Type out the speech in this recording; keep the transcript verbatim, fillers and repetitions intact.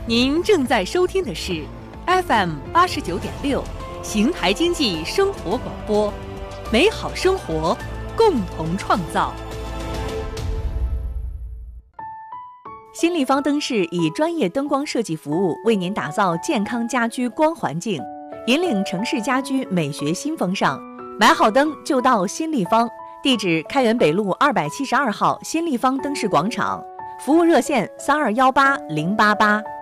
您正在收听的是 F M 八十九点六邢台经济生活广播，美好生活共同创造。新立方灯饰以专业灯光设计服务为您打造健康家居光环境，引领城市家居美学新风尚。买好灯就到新立方，地址开元北路二百七十二号新立方灯饰广场，服务热线三二幺八零八八。